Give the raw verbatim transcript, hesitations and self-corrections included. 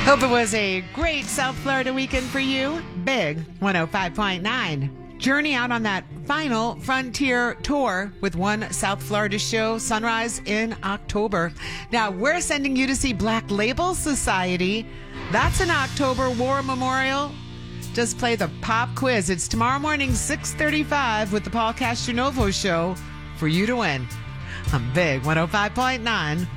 Hope it was a great South Florida weekend for you. Big one oh five point nine. Journey out on that final Frontier tour with one South Florida show, Sunrise, in October. Now, we're sending you to see Black Label Society. That's in October, War Memorial. Just play the pop quiz. It's tomorrow morning, six thirty-five, with the Paul Castronovo Show for you to win. I'm Big one oh five point nine.